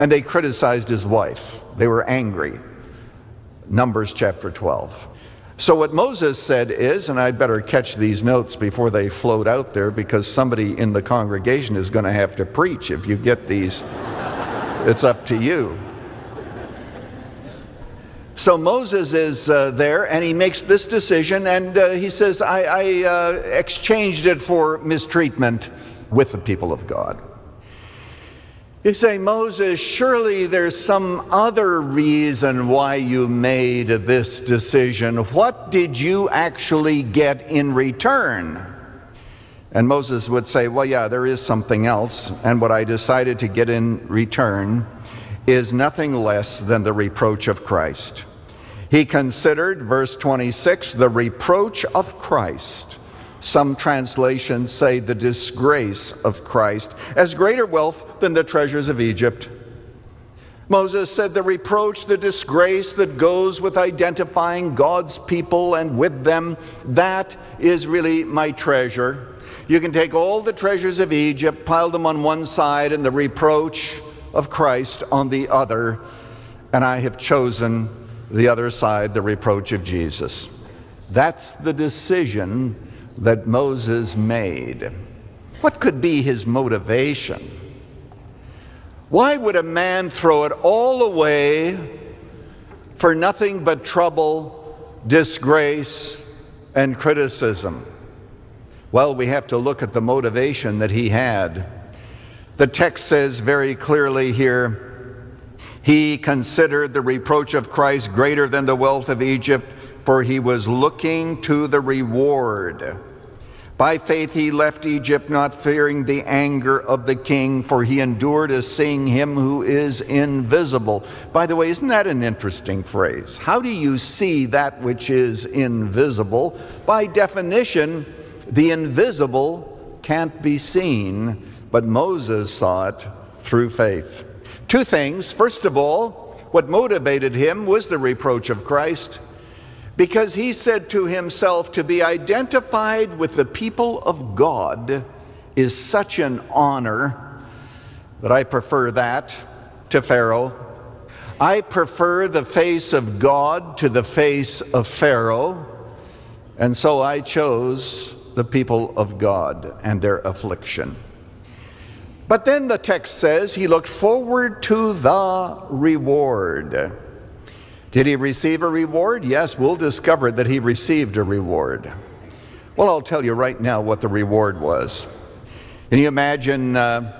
And they criticized his wife. They were angry. Numbers chapter 12. So what Moses said is, and I'd better catch these notes before they float out there, because somebody in the congregation is going to have to preach if you get these. It's up to you. So Moses is there, and he makes this decision, and he says, I exchanged it for mistreatment with the people of God. You say, Moses, surely there's some other reason why you made this decision. What did you actually get in return? And Moses would say, well, yeah, there is something else. And what I decided to get in return is nothing less than the reproach of Christ. He considered, verse 26, the reproach of Christ. Some translations say the disgrace of Christ as greater wealth than the treasures of Egypt. Moses said the reproach, the disgrace that goes with identifying God's people and with them, that is really my treasure. You can take all the treasures of Egypt, pile them on one side, and the reproach of Christ on the other, and I have chosen the other side, the reproach of Jesus. That's the decision that Moses made. What could be his motivation? Why would a man throw it all away for nothing but trouble, disgrace, and criticism? Well, we have to look at the motivation that he had. The text says very clearly here, he considered the reproach of Christ greater than the wealth of Egypt, for he was looking to the reward. By faith he left Egypt, not fearing the anger of the king, for he endured as seeing him who is invisible. By the way, isn't that an interesting phrase? How do you see that which is invisible? By definition, the invisible can't be seen, but Moses saw it through faith. Two things. First of all, what motivated him was the reproach of Christ, because he said to himself, to be identified with the people of God is such an honor that I prefer that to Pharaoh. I prefer the face of God to the face of Pharaoh, and so I chose the people of God and their affliction. But then the text says he looked forward to the reward. Did he receive a reward? Yes, we'll discover that he received a reward. Well, I'll tell you right now what the reward was. Can you imagine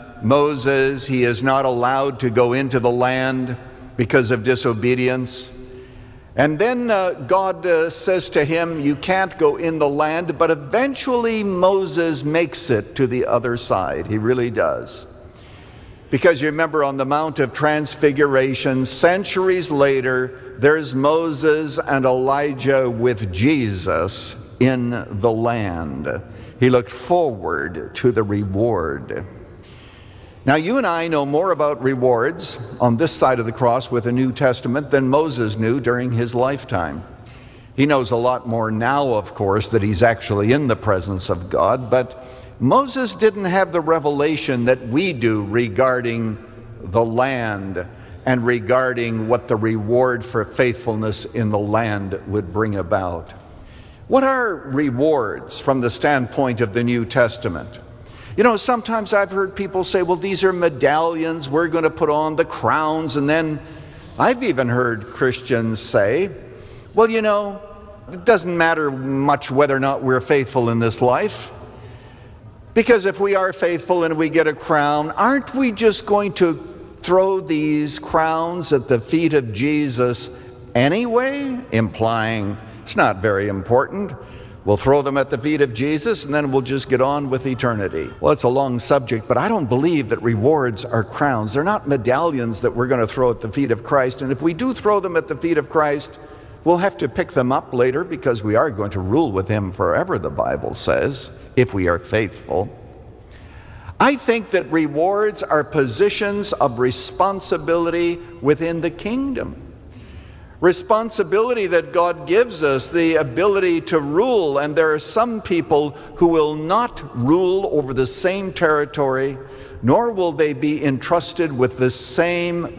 Moses? He is not allowed to go into the land because of disobedience. And then God says to him, you can't go in the land, but eventually Moses makes it to the other side. He really does. Because you remember on the Mount of Transfiguration, centuries later, there's Moses and Elijah with Jesus in the land. He looked forward to the reward. Now, you and I know more about rewards on this side of the cross with the New Testament than Moses knew during his lifetime. He knows a lot more now, of course, that he's actually in the presence of God, but Moses didn't have the revelation that we do regarding the land and regarding what the reward for faithfulness in the land would bring about. What are rewards from the standpoint of the New Testament? You know, sometimes I've heard people say, well, these are medallions, we're going to put on the crowns, and then I've even heard Christians say, well, you know, it doesn't matter much whether or not we're faithful in this life, because if we are faithful and we get a crown, aren't we just going to throw these crowns at the feet of Jesus anyway? Implying it's not very important. We'll throw them at the feet of Jesus and then we'll just get on with eternity. Well, it's a long subject, but I don't believe that rewards are crowns. They're not medallions that we're going to throw at the feet of Christ. And if we do throw them at the feet of Christ, we'll have to pick them up later because we are going to rule with him forever, the Bible says, if we are faithful. I think that rewards are positions of responsibility within the kingdom. Responsibility that God gives us, the ability to rule, and there are some people who will not rule over the same territory, nor will they be entrusted with the same